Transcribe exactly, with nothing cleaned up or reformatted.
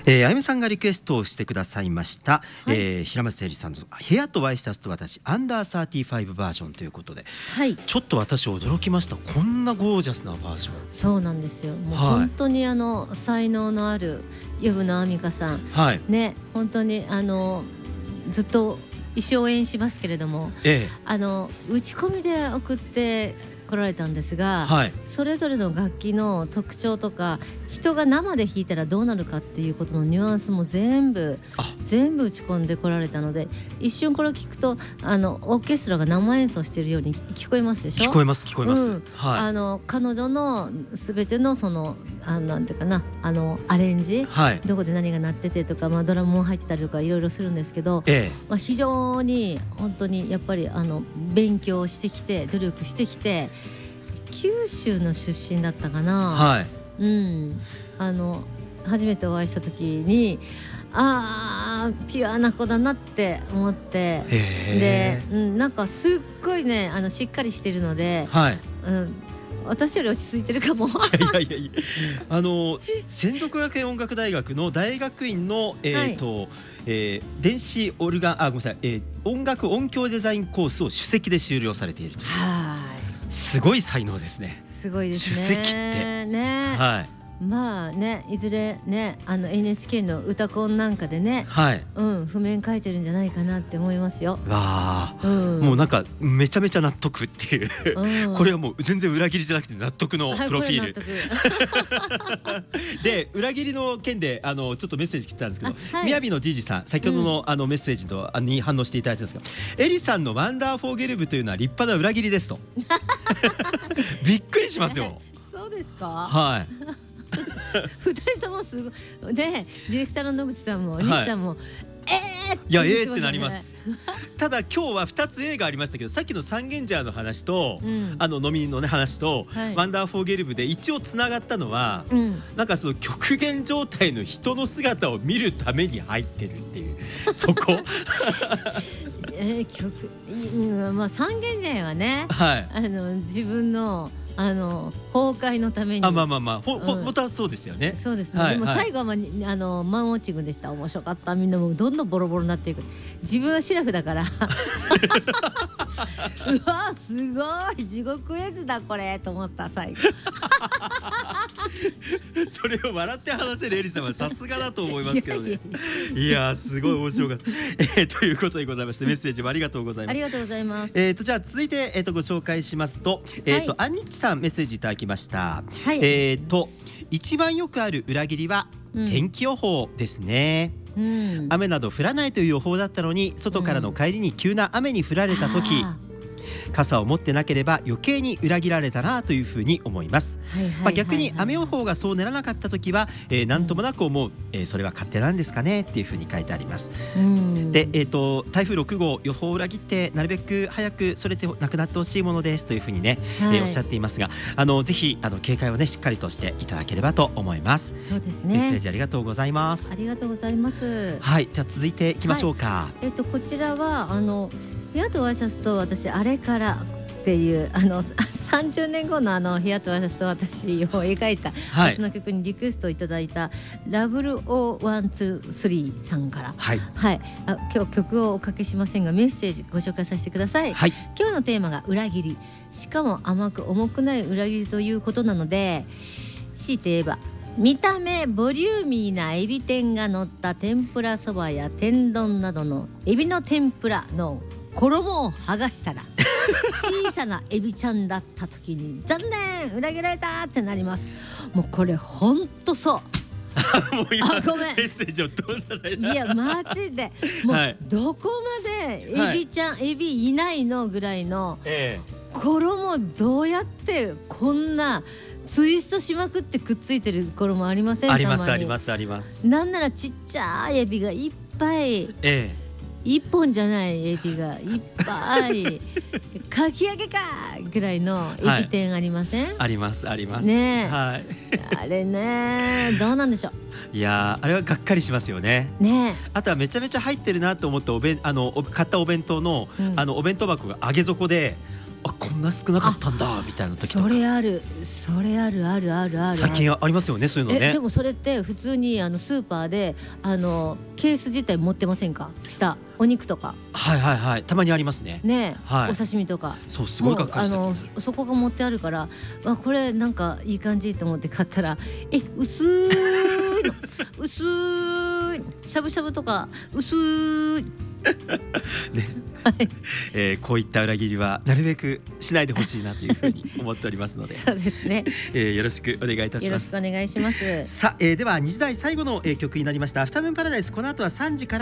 えー、あゆみさんがリクエストをしてくださいました、はい、えー、平松誠二さんの部屋とワイシャツと私アンダーサーティファイブバージョンということで、はい、ちょっと私驚きました。こんなゴージャスなバージョン。 そうなんですよ。もう本当にあの、はい、才能のある湯船亜美香さん、はい、ね、本当にあのずっと一生応援しますけれども、ええ、あの打ち込みで送って来られたんですが、はい、それぞれの楽器の特徴とか人が生で弾いたらどうなるかっていうことのニュアンスも全部全部打ち込んで来られたので、一瞬これを聞くとあのオーケストラが生演奏しているように聞こえますでしょ。 聞こえます聞こえます、うん、 はい、あの彼女の全てのそのあなんていうかな、あのアレンジ、はい、どこで何が鳴っててとか、まあ、ドラムも入ってたりとかいろいろするんですけど、ええ、まあ、非常に本当にやっぱりあの勉強してきて努力してきて九州の出身だったかな、はい、うん、あの初めてお会いした時にあーピュアな子だなって思って、で、うん、なんかすっごいねあのしっかりしてるので、はい、うん、私より落ち着いてるかも。いやいやいやあの専属学園音楽大学の大学院の、えーとはい、えー、電子オルガンあごめんなさい、えー、音楽音響デザインコースを首席で修了されているという。はい、すごい才能ですね。 すごいですね。 首席ってね、はい、 まあね、いずれねあの エヌエイチケー の歌コンなんかでね、はい、うん、譜面書いてるんじゃないかなって思いますよ。 わー、うん、もうなんかめちゃめちゃ納得っていう、うん、これはもう全然裏切りじゃなくて納得のプロフィール、はい、で裏切りの件であのちょっとメッセージ来てたんですけど、はい、みやびのじいじさん先ほど の,、うん、あのメッセージとあに反応していただいたんですが、エリさんのワンダーフォーゲル部というのは立派な裏切りですとびっくりしますよ。 そうですか。 はい。 二人ともすごいで、ディレクターの野口さんも西さんも、はい、えーって、 いやえーってなります。ただ今日はふたつ A がありましたけど、さっきのサンゲンジャーの話と、うん、あの飲みのね話と、はい、ワンダーフォーゲル部で一応つながったのは、うん、なんかその極限状態の人の姿を見るために入ってるっていうそこ。 えー、曲、うん、まあ三軒茶屋はね、はい、あの自分のあの崩壊のために、 あ、まあまあまあ、ほ、ほ、本当はそうですよね。 そうですね。はい、でも最後は、まあ、あのマンウォッチングでした。面白かった。みんなもうどんどんボロボロになっていく。自分はシラフだから。うわすごい地獄絵図だこれと思った最後。 それを笑って話せるエリさんはさすがだと思いますけどね。いやすごい面白かった、えー、ということでございまして、メッセージもありがとうございます。 ありがとうございます。 えーとじゃあ続いて、えー、とご紹介しますと、えーとはい、アンニッチさんメッセージいただきました。はい、えーと一番よくある裏切りは、うん、天気予報ですね。うん、雨など降らないという予報だったのに、外からの帰りに急な雨に降られた時、うん、傘を持ってなければ余計に裏切られたなというふうに思います。まあ逆に雨予報がそうならなかった時は、えー、何ともなく思う、えー、それは勝手なんですかねっていうふうに書いてあります。うん、で、えーと、台風ろく号予報を裏切ってなるべく早くそれてなくなってほしいものですというふうにね、はい、えー、おっしゃっていますが、あのぜひあの警戒をねしっかりとしていただければと思います。 そうですね。 メッセージありがとうございます。 ありがとうございます。 はい、じゃあ続いていきましょうか。 はい、えーとこちらはあの部屋とワイシャツと私あれからっていうあのさんじゅうねんごのあの部屋とワイシャツと私を描いた、はい、その曲にリクエストをいただいたラブルオーワンツースリーさんから、はいはい、あ今日曲をおかけしませんがメッセージご紹介させてください。はい、今日のテーマが裏切り、しかも甘く重くない裏切りということなので、強いて言えば見た目ボリューミーなエビ天が乗った天ぷらそばや天丼などのエビの天ぷらの衣を剥がしたら小さなエビちゃんだった時に残念裏切られたってなります。もうこれほんとそう。もう今ごめんメッセージをどんないやマジでもうどこまでエビちゃん、はい、エビいないのぐらいの、ええ、衣どうやってこんなツイストしまくってくっついてる衣ありません？ ありますありますあります。 なんならちっちゃいエビがいっぱい、ええ、一本じゃないエビがいっぱいかき揚げかぐらいのエビ天ありません？はい、 ありますありますね、 はい、 あれねどうなんでしょう。 いやあれはがっかりしますよね。ね、あとはめちゃめちゃ入ってるなと思っておべんあの買ったお弁当の、うん、あのお弁当箱が上げ底であこんな少なかったんだみたいな時とか。 それあるそれあるあるあるある。 最近ありますよねそういうのね。 えでもそれって普通にあのスーパーであのケース自体持ってませんか？下お肉とか。 はいはいはい、たまにありますね。 ね、 はい、 お刺身とか。 そうすごいがっかりした。 あのそこが持ってあるから、あこれなんかいい感じと思って買ったら、え薄いの薄いしゃぶしゃぶとか薄いねはいえー、こういった裏切りはなるべくしないでほしいなというふうに思っておりますのでそうですね、 えー、よろしくお願いいたします。 よろしくお願いします。 さあ、えー、ではにじ台最後の、えー、曲になりましたアフタヌーンパラダイス。この後はさんじから